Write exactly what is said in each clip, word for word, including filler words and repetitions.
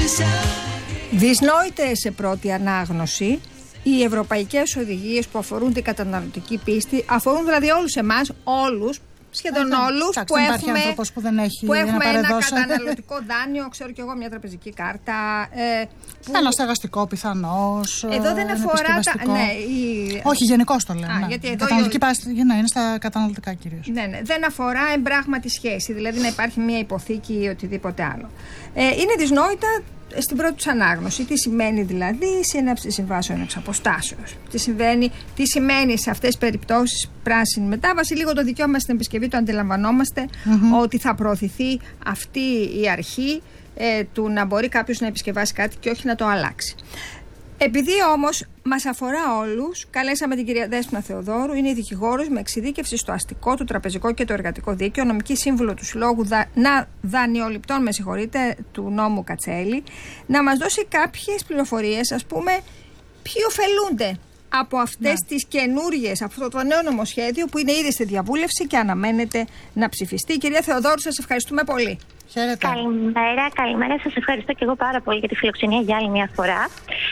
Δυσνόητες σε πρώτη ανάγνωση οι ευρωπαϊκές οδηγίες που αφορούν την καταναλωτική πίστη, αφορούν δηλαδή όλους εμάς, όλους, σχεδόν ε, όλους τάξη, που έχουμε, που, δεν έχει, που έχουμε ένα καταναλωτικό δάνειο, ξέρω κι εγώ, μια τραπεζική κάρτα. Ε, που... Ένα στεγαστικό πιθανώς. Εδώ δεν αφορά τα. Ναι, η... Όχι, γενικώς το λέμε. Α, ναι. γιατί εδώ καταναλωτική η... πάστη ναι, είναι στα καταναλωτικά κυρίως. Ναι, ναι, δεν αφορά εμπράγματη σχέση, δηλαδή να υπάρχει μια υποθήκη ή οτιδήποτε άλλο. Ε, είναι δυσνόητα στην πρώτη τους ανάγνωση. Τι σημαίνει δηλαδή σύναψη συμβάσεων εξ αποστάσεως. Τι, συμβαίνει, τι σημαίνει σε αυτές τις περιπτώσεις πράσινη μετάβαση. Λίγο το δικαίωμα στην επισκευή το αντιλαμβανόμαστε mm-hmm. ότι θα προωθηθεί αυτή η αρχή ε, του να μπορεί κάποιος να επισκευάσει κάτι και όχι να το αλλάξει. Επειδή όμως μας αφορά όλους, καλέσαμε την κυρία Δέσποινα Θεοδόρου, είναι η δικηγόρος με εξειδίκευση στο αστικό, το τραπεζικό και το εργατικό δίκαιο, νομική σύμβουλο του Συλλόγου δα... να δανειοληπτών, με συγχωρείτε, του νόμου Κατσέλη, να μας δώσει κάποιες πληροφορίες, ας πούμε, ποιοι ωφελούνται από αυτές ναι. τις καινούριες, από αυτό το νέο νομοσχέδιο που είναι ήδη στη διαβούλευση και αναμένεται να ψηφιστεί. Κυρία Θεοδόρου, σας ευχαριστούμε πολύ. Χαίρετε. Καλημέρα, καλημέρα. Σας ευχαριστώ και εγώ πάρα πολύ για τη φιλοξενία για άλλη μια φορά.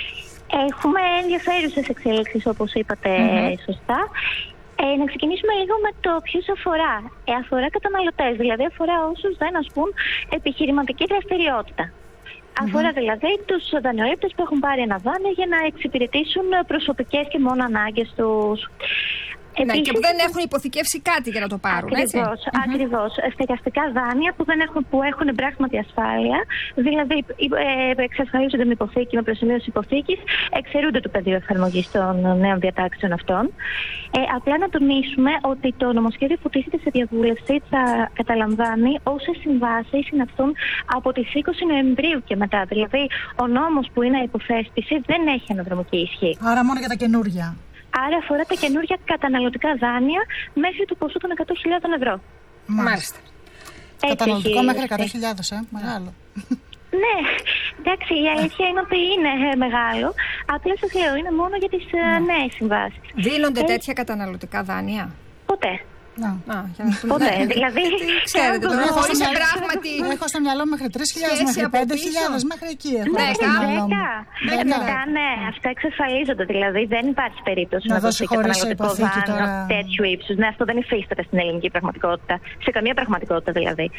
Έχουμε ενδιαφέρουσες εξέλιξεις, όπως είπατε mm-hmm. σωστά. Ε, να ξεκινήσουμε λίγο με το ποιους αφορά. Ε, αφορά καταναλωτές, δηλαδή αφορά όσους δεν ασκούν επιχειρηματική δραστηριότητα. Mm-hmm. Αφορά δηλαδή τους δανειολήπτες που έχουν πάρει ένα δάνειο για να εξυπηρετήσουν προσωπικές και μόνο ανάγκες τους. Ναι, Επίσης, και που δεν έχουν υποθηκεύσει κάτι για να το πάρουν, ακριβώς, έτσι. Ακριβώς. Mm-hmm. Στεγαστικά δάνεια που, δεν έχουν, που έχουν πράγματι ασφάλεια, δηλαδή ε, εξασφαλίζονται με υποθήκη, με προσημείωση υποθήκης, εξαιρούνται του πεδίου εφαρμογής των νέων διατάξεων αυτών. Ε, απλά να τονίσουμε ότι το νομοσχέδιο που τίθεται σε διαβούλευση θα καταλαμβάνει όσες συμβάσεις συναυθούν από τις είκοσι Νοεμβρίου και μετά. Δηλαδή, ο νόμος που είναι υποθέσπιση δεν έχει αναδρομική ισχύ. Άρα μόνο για τα καινούργια. Άρα αφορά τα καινούργια καταναλωτικά δάνεια μέχρι του ποσού των εκατό χιλιάδες ευρώ. Μάλιστα. Καταναλωτικό μέχρι εκατό χιλιάδες, ε, μεγάλο. Ναι, εντάξει, η αλήθεια είναι ότι είναι μεγάλο. Απλά σας λέω, είναι μόνο για τις ναι. νέες συμβάσεις. Δίνονται ε... τέτοια καταναλωτικά δάνεια? Ποτέ. Να. Α, ποτέ, δηλαδή. Ξέρετε, τώρα χωρίς πράγματι. Έχω στο μυαλό μέχρι τρεις χιλιάδες, μέχρι πέντε χιλιάδες, μέχρι εκεί. Μέχρι δέκα. Ναι, αυτά εξασφαλίζονται. Δηλαδή δεν υπάρχει περίπτωση να δώσει καταναλωτικό δάνειο τέτοιου ύψους. Ναι, αυτό δεν υφίσταται στην ελληνική πραγματικότητα. Σε καμία πραγματικότητα δηλαδή.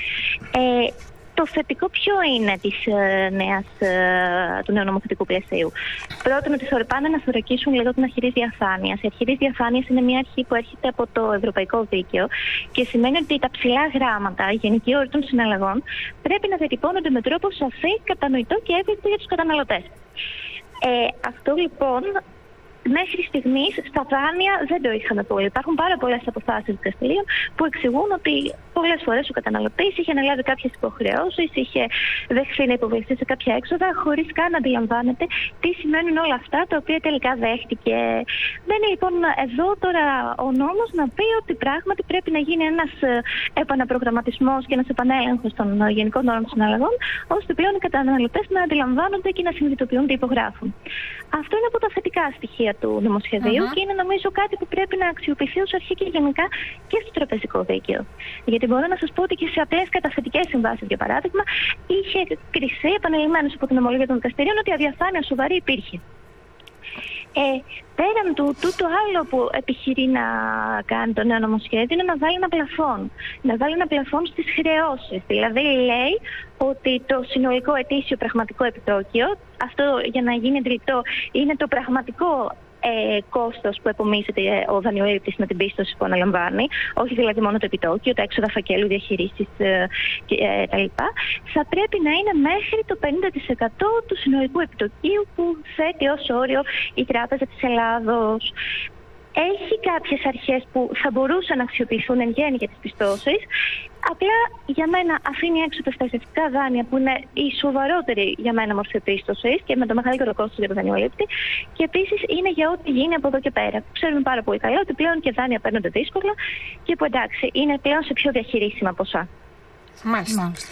Το θετικό ποιο είναι της, ε, νέας, ε, του νέου νομοθετικού πλαισίου? Πρώτον, ότι θα πάνε να θωρακίσουν λίγο την αρχή διαφάνειας. Η αρχή διαφάνειας είναι μια αρχή που έρχεται από το ευρωπαϊκό δίκαιο και σημαίνει ότι τα ψηλά γράμματα, οι γενικοί όροι των συναλλαγών, πρέπει να διατυπώνονται με τρόπο σαφή, κατανοητό και εύληπτο για τους καταναλωτές. Ε, αυτό λοιπόν. Μέχρι στιγμής στα δάνεια δεν το είχαμε πολύ. Υπάρχουν πάρα πολλές αποφάσεις δικαστηρίων που εξηγούν ότι πολλές φορές ο καταναλωτής είχε αναλάβει κάποιες υποχρεώσεις, είχε δεχθεί να υποβληθεί σε κάποια έξοδα, χωρίς καν να αντιλαμβάνεται τι σημαίνουν όλα αυτά, τα οποία τελικά δέχτηκε. Μπαίνει λοιπόν εδώ τώρα ο νόμος να πει ότι πράγματι πρέπει να γίνει ένας επαναπρογραμματισμός και ένας επανέλεγχος των γενικών όρων των συναλλαγών, ώστε πλέον οι καταναλωτές να αντιλαμβάνονται και να συνειδητοποιούν τι υπογράφουν. Αυτό είναι από τα θετικά στοιχεία του νομοσχεδίου uh-huh. και είναι νομίζω κάτι που πρέπει να αξιοποιηθεί ως αρχή και γενικά και στο τραπεζικό δίκαιο. Γιατί μπορώ να σας πω ότι και σε απλές καταθετικές συμβάσεις, για παράδειγμα, είχε κριθεί επανειλημμένως από την ομολογία των δικαστηρίων ότι αδιαφάνεια σοβαρή υπήρχε. Ε, πέραν του, του, το άλλο που επιχειρεί να κάνει το νέο νομοσχέδιο είναι να βάλει ένα πλαφόν. Να βάλει ένα πλαφόν στις χρεώσεις. Δηλαδή λέει ότι το συνολικό ετήσιο πραγματικό επιτόκιο, αυτό για να γίνει αντιληπτό, είναι το πραγματικό ε, κόστος που επομίζεται ο δανειολήπτης με την πίστοση που αναλαμβάνει, όχι δηλαδή μόνο το επιτόκιο, τα έξοδα φακέλου, διαχείρισης ε, ε, τα λοιπά, θα πρέπει να είναι μέχρι το πενήντα τοις εκατό του συνολικού επιτοκίου που θέτει ως όριο η Τράπεζα της Ελλάδος. Έχει κάποιες αρχές που θα μπορούσαν να αξιοποιηθούν εν γέννη για τις πιστώσεις. Απλά για μένα αφήνει έξω τα στασιευτικά δάνεια που είναι η σοβαρότερη για μένα μορφή πίστοσης και με το μεγαλύτερο κόστος για τον δανειολήπτη. Και επίσης είναι για ό,τι γίνει από εδώ και πέρα. Ξέρουμε πάρα πολύ καλά ότι πλέον και δάνεια παίρνονται δύσκολα και που εντάξει είναι πλέον σε πιο διαχειρίσιμα ποσά. Μάλιστα.